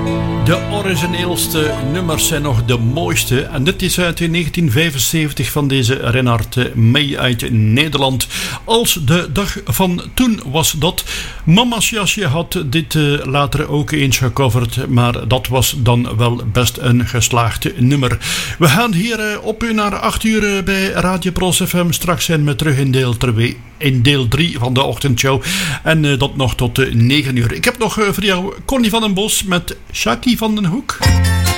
De origineelste nummers zijn nog de mooiste. En dit is uit 1975 van deze Reinhard May uit Nederland. Als de dag van toen was dat. Mama's Jasje had dit later ook eens gecoverd. Maar dat was dan wel best een geslaagd nummer. We gaan hier op u naar 8 uur bij Radio Pros FM. Straks zijn we terug in deel 3 van de ochtendshow. En dat nog tot 9 uur. Ik heb nog voor jou Connie van den Bos met Shaki van den Hoek.